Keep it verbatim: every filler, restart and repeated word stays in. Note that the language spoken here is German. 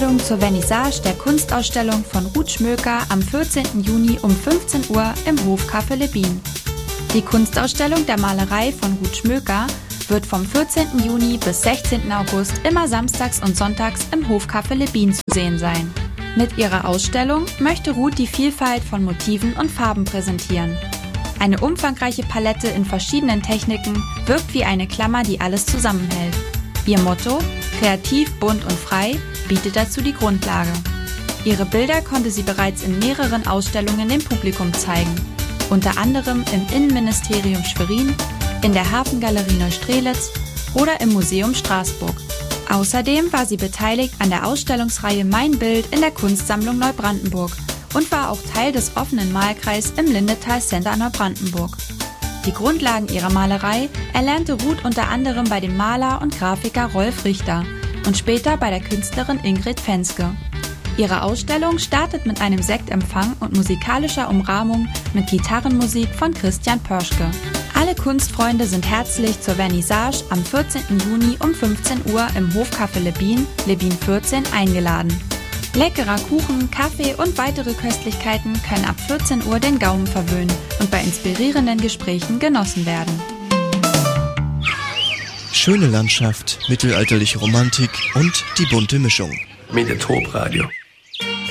Einladung zur Vernissage der Kunstausstellung von Ruth Schmöker am vierzehnten Juni um fünfzehn Uhr im Hofcafé Lebin. Die Kunstausstellung der Malerei von Ruth Schmöker wird vom vierzehnten Juni bis sechzehnten August immer samstags und sonntags im Hofcafé Lebin zu sehen sein. Mit ihrer Ausstellung möchte Ruth die Vielfalt von Motiven und Farben präsentieren. Eine umfangreiche Palette in verschiedenen Techniken wirkt wie eine Klammer, die alles zusammenhält. Ihr Motto, kreativ, bunt und frei, bietet dazu die Grundlage. Ihre Bilder konnte sie bereits in mehreren Ausstellungen dem Publikum zeigen, unter anderem im Innenministerium Schwerin, in der Hafengalerie Neustrelitz oder im Museum Straßburg. Außerdem war sie beteiligt an der Ausstellungsreihe Mein Bild in der Kunstsammlung Neubrandenburg und war auch Teil des offenen Malkreis im Lindetal Center Neubrandenburg. Die Grundlagen ihrer Malerei erlernte Ruth unter anderem bei dem Maler und Grafiker Rolf Richter und später bei der Künstlerin Ingrid Fenske. Ihre Ausstellung startet mit einem Sektempfang und musikalischer Umrahmung mit Gitarrenmusik von Christian Pörschke. Alle Kunstfreunde sind herzlich zur Vernissage am vierzehnten Juni um fünfzehn Uhr im Hofcafé Lebin, Lebin vierzehn, eingeladen. Leckerer Kuchen, Kaffee und weitere Köstlichkeiten können ab vierzehn Uhr den Gaumen verwöhnen und bei inspirierenden Gesprächen genossen werden. Schöne Landschaft, mittelalterliche Romantik und die bunte Mischung. Mediatorp Radio.